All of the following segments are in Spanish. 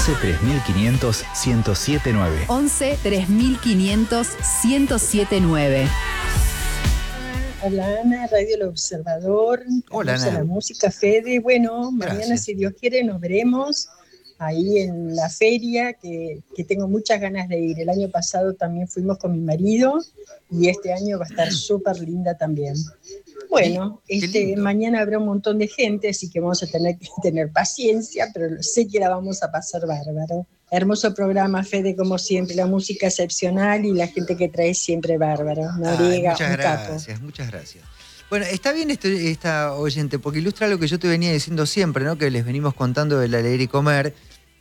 11 3500 1079. 11 3500 1079. Hola Ana, Radio El Observador. Hola Ana. La música, Fede. Bueno, mañana, gracias. Si Dios quiere, nos veremos ahí en la feria, que tengo muchas ganas de ir. El año pasado también fuimos con mi marido y este año va a estar súper linda también. Bueno, mañana habrá un montón de gente, así que vamos a tener que tener paciencia, pero sé que la vamos a pasar bárbaro. Hermoso programa, Fede, como siempre, la música excepcional y la gente que trae siempre bárbaro. Noriega, muchas gracias, muchas gracias. Bueno, está bien esta oyente, porque ilustra lo que yo te venía diciendo siempre, ¿no? Que les venimos contando de la Leer y Comer,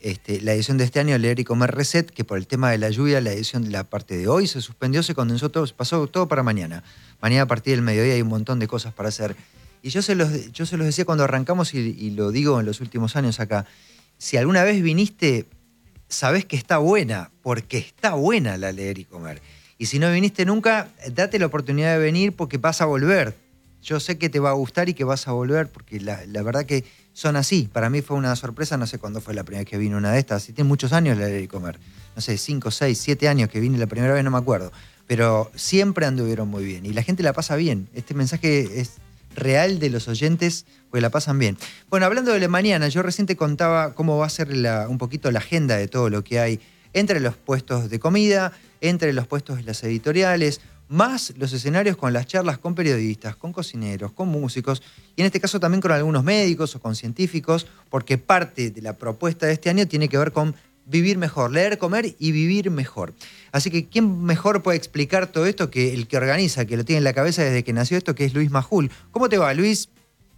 la edición de este año, Leer y Comer Reset, que por el tema de la lluvia, la edición de la parte de hoy se suspendió, se condensó todo, pasó todo para mañana. Mañana a partir del mediodía hay un montón de cosas para hacer. Y yo se los decía cuando arrancamos, y lo digo en los últimos años acá, si alguna vez viniste, sabés que está buena, porque está buena la Leer y Comer. Y si no viniste nunca, date la oportunidad de venir porque vas a volver. Yo sé que te va a gustar y que vas a volver, porque la verdad que son así. Para mí fue una sorpresa, no sé cuándo fue la primera vez que vino una de estas. Si tiene muchos años la Leer y Comer. No sé, 5, 6, 7 años que vine la primera vez, no me acuerdo. Pero siempre anduvieron muy bien. Y la gente la pasa bien. Este mensaje es real de los oyentes, porque la pasan bien. Bueno, hablando de la mañana, yo recién te contaba cómo va a ser un poquito la agenda de todo lo que hay entre los puestos de comida, entre los puestos de las editoriales, más los escenarios con las charlas con periodistas, con cocineros, con músicos, y en este caso también con algunos médicos o con científicos, porque parte de la propuesta de este año tiene que ver con vivir mejor, leer, comer y vivir mejor. Así que, ¿quién mejor puede explicar todo esto que el que organiza, que lo tiene en la cabeza desde que nació esto, que es Luis Majul? ¿Cómo te va, Luis?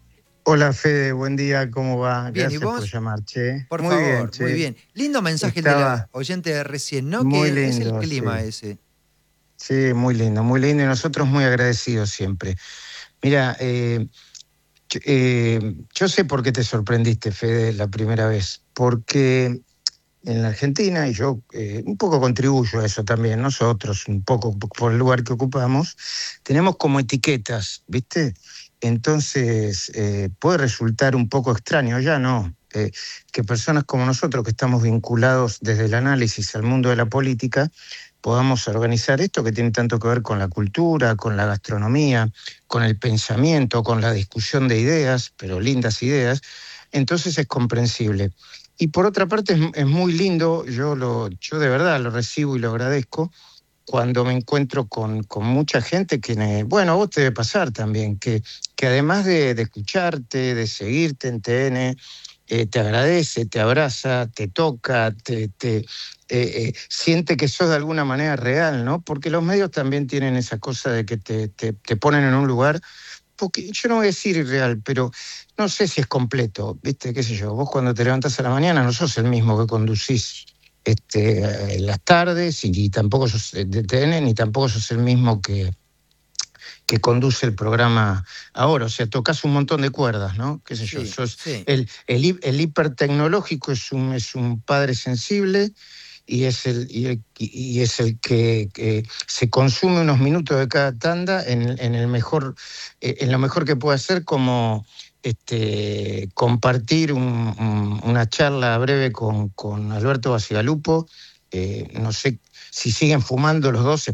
Hola, Fede, buen día, ¿cómo va? Bien, gracias por llamar, che. Por muy favor, bien, che. Muy bien. Lindo mensaje el de la oyente de recién, ¿no? Muy que lindo, es el clima sí. ese. Sí, muy lindo, y nosotros muy agradecidos siempre. Mira, yo sé por qué te sorprendiste, Fede, la primera vez, porque en la Argentina, y yo un poco contribuyo a eso también, nosotros, un poco por el lugar que ocupamos, tenemos como etiquetas, ¿viste? Entonces, puede resultar un poco extraño, ya no, que personas como nosotros, que estamos vinculados desde el análisis al mundo de la política, podamos organizar esto que tiene tanto que ver con la cultura, con la gastronomía, con el pensamiento, con la discusión de ideas, pero lindas ideas. Entonces es comprensible. Y por otra parte es muy lindo, yo de verdad lo recibo y lo agradezco, cuando me encuentro con mucha gente que, bueno, a vos te debe pasar también, que además de escucharte, de seguirte en TN, te agradece, te abraza, te toca, siente que sos de alguna manera real, ¿no? Porque los medios también tienen esa cosa de que te ponen en un lugar, porque yo no voy a decir irreal, pero no sé si es completo, ¿viste? Qué sé yo, vos cuando te levantás a la mañana no sos el mismo que conducís en las tardes, y tampoco sos de TN, ni tampoco sos el mismo que conduce el programa ahora. O sea, tocas un montón de cuerdas, ¿no? Qué sé yo, Sí. El hipertecnológico es un padre sensible, y es el que se consume unos minutos de cada tanda en lo mejor que puede hacer, como compartir una charla breve con Alberto Bacigalupo. No sé si siguen fumando los dos.